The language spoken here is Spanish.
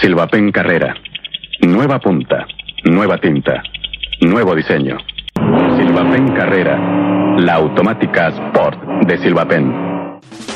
Silvapen Carrera. Nueva punta, nueva tinta, nuevo diseño. Silvapen Carrera, la automática Sport de Silvapen.